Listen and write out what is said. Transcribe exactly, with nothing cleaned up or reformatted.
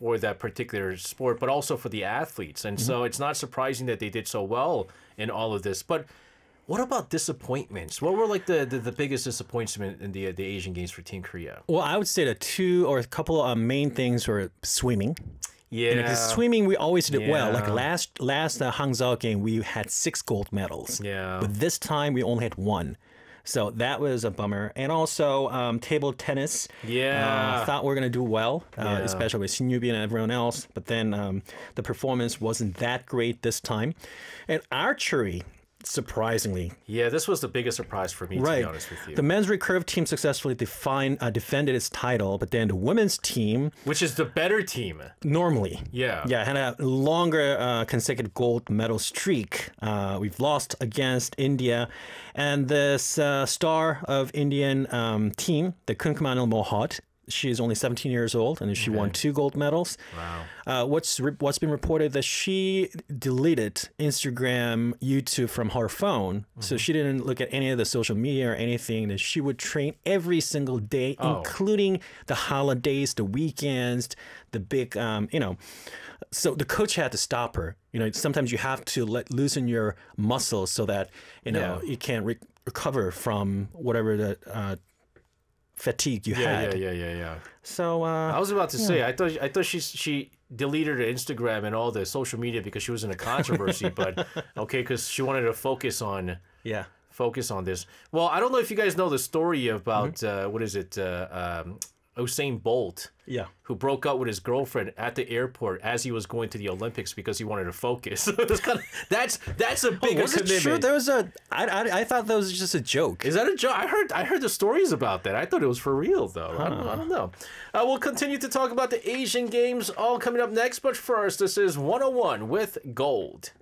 for that particular sport, but also for the athletes. And mm-hmm. so it's not surprising that they did so well in all of this. But what about disappointments? What were like the, the, the biggest disappointment in the the Asian Games for Team Korea? Well, I would say the two or a couple of main things were swimming. Yeah, because swimming we always did yeah. well. Like last last uh, Hangzhou game, we had six gold medals. Yeah, but this time we only had one. So that was a bummer. And also um, table tennis. Yeah. Uh, thought we were going to do well, uh, yeah. especially with Xin Yubin and everyone else. But then um, the performance wasn't that great this time. And archery, surprisingly. Yeah, this was the biggest surprise for me, right. to be honest with you. The men's recurve team successfully defined, uh, defended its title, but then the women's team... Which is the better team. Normally. Yeah. Yeah, had a longer uh, consecutive gold medal streak. Uh, we've lost against India. And this uh, star of Indian um, team, the Kunkumanil Mohot, she is only seventeen years old, and she okay. won two gold medals. Wow. Uh, what's what's been reported that she deleted Instagram, YouTube from her phone, mm-hmm. so she didn't look at any of the social media or anything. That she would train every single day, oh. including the holidays, the weekends, the big, um, you know. So the coach had to stop her. You know, sometimes you have to let loosen your muscles so that you know yeah. you can re- recover from whatever the. Uh, fatigue you yeah, had. Yeah, yeah, yeah, yeah. So uh, I was about to yeah. say, I thought I thought she she deleted her Instagram and all the social media because she was in a controversy, but okay, because she wanted to focus on yeah focus on this. Well, I don't know if you guys know the story about mm-hmm. uh, what is it, uh, um, Usain Bolt. Yeah. Who broke up with his girlfriend at the airport as he was going to the Olympics because he wanted to focus. It's kind of, that's that's a big oh, was commitment. It true? There was a. I, I I thought that was just a joke. Is that a joke? I heard I heard the stories about that. I thought it was for real though. Huh. I, don't, I don't know. Uh, we'll continue to talk about the Asian Games all coming up next. But first, this is one oh one with Gold.